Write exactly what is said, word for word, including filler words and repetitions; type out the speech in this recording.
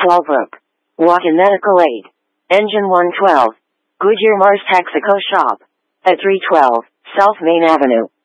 Fallbrook. Walk-in medical aid. Engine one twelve. Goodyear Mars Texaco Shop. At three twelve South Main Avenue.